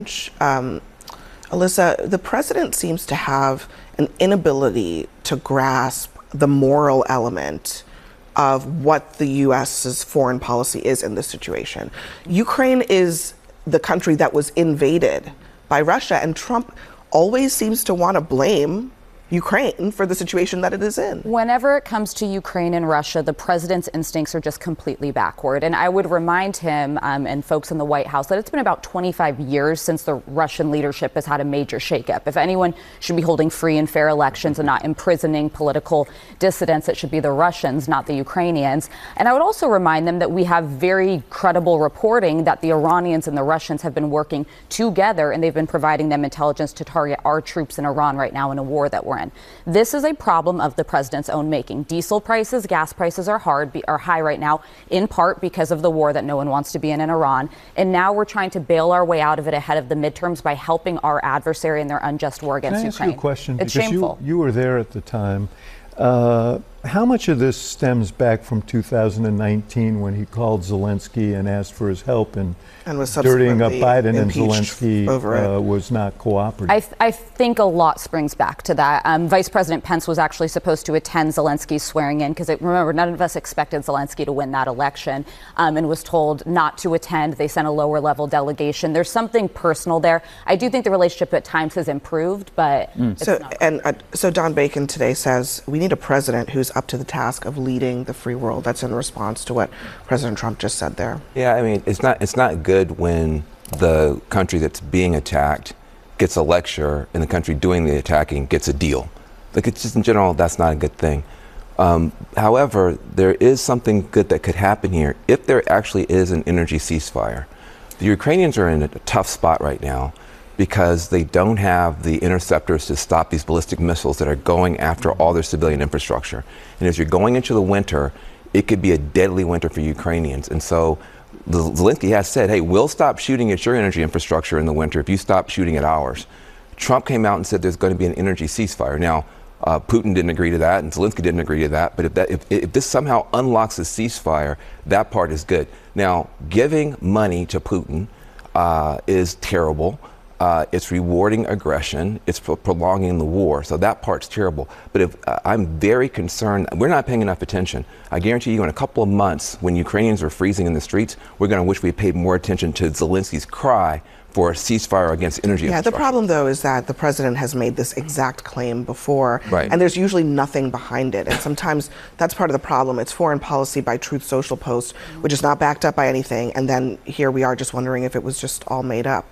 Um, Alyssa, the president seems to have an inability to grasp the moral element of what the U.S.'s foreign policy is in this situation. Ukraine is the country that was invaded by Russia, and Trump always seems to want to blame Ukraine for the situation that it is in. Whenever it comes to Ukraine and Russia, the president's instincts are just completely backward. And I would remind him and folks in the White House that it's been about 25 years since the Russian leadership has had a major shakeup. If anyone should be holding free and fair elections and not imprisoning political dissidents, it should be the Russians, not the Ukrainians. And I would also remind them that we have very credible reporting that the Iranians and the Russians have been working together, and they've been providing them intelligence to target our troops in Iran right now in a war that we're in. This is a problem of the president's own making. Diesel prices, gas prices are high right now, in part because of the war that no one wants to be in Iran. And now we're trying to bail our way out of it ahead of the midterms by helping our adversary in their unjust war against Ukraine. Can I ask you a question? It's because shameful. You were there at the time. How much of this stems back from 2019 when he called Zelensky and asked for his help and was dirtying up Biden, and impeached Zelensky was not cooperative? I think a lot springs back to that. Vice President Pence was actually supposed to attend Zelensky's swearing in because, remember, none of us expected Zelensky to win that election, and was told not to attend. They sent a lower level delegation. There's something personal there. I do think the relationship at times has improved, but it's not. So Don Bacon today says we need a president who's up to the task of leading the free world. That's in response to what President Trump just said there. Yeah, I mean, it's not good when the country that's being attacked gets a lecture and the country doing the attacking gets a deal. Like, it's just in general, that's not a good thing. However, there is something good that could happen here if there actually is an energy ceasefire. The Ukrainians are in a tough spot right now because they don't have the interceptors to stop these ballistic missiles that are going after all their civilian infrastructure. And as you're going into the winter, it could be a deadly winter for Ukrainians. And so Zelensky has said, hey, we'll stop shooting at your energy infrastructure in the winter if you stop shooting at ours. Trump came out and said there's going to be an energy ceasefire. Now, Putin didn't agree to that, and Zelensky didn't agree to that. But if this somehow unlocks a ceasefire, that part is good. Now, giving money to Putin is terrible. It's rewarding aggression. It's prolonging the war. So that part's terrible. But I'm very concerned. We're not paying enough attention. I guarantee you in a couple of months, when Ukrainians are freezing in the streets, we're going to wish we paid more attention to Zelensky's cry for a ceasefire against energy infrastructure. The problem, though, is that the president has made this exact claim before, and there's usually nothing behind it. And sometimes that's part of the problem. It's foreign policy by Truth Social post, which is not backed up by anything. And then here we are just wondering if it was just all made up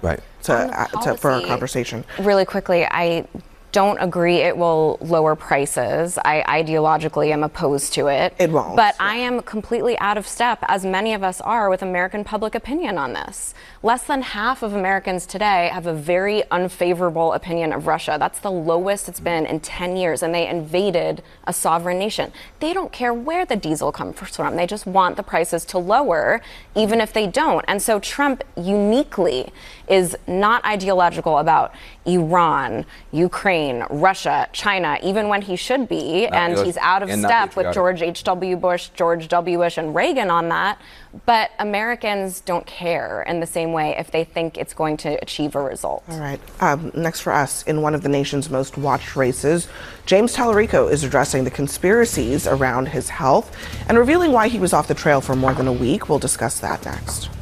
for our conversation. Really quickly, I don't agree it will lower prices. I ideologically am opposed to it. It won't. But I am completely out of step, as many of us are, with American public opinion on this. Less than half of Americans today have a very unfavorable opinion of Russia. That's the lowest it's been in 10 years, and they invaded a sovereign nation. They don't care where the diesel comes from. They just want the prices to lower, even if they don't. And so Trump uniquely is not ideological about Iran, Ukraine, Russia, China, even when he should be, and he's out of step with George H.W. Bush, George W. Bush, and Reagan on that. But Americans don't care in the same way if they think it's going to achieve a result. All right. Next for us, in one of the nation's most watched races, James Tallarico is addressing the conspiracies around his health and revealing why he was off the trail for more than a week. We'll discuss that next.